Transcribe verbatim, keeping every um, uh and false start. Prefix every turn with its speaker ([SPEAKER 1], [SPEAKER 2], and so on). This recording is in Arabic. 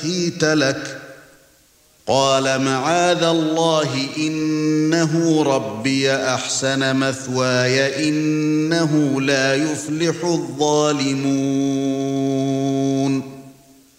[SPEAKER 1] أخيت لك قال معاذ الله إنه ربي أحسن مثواي إنه لا يفلح الظالمون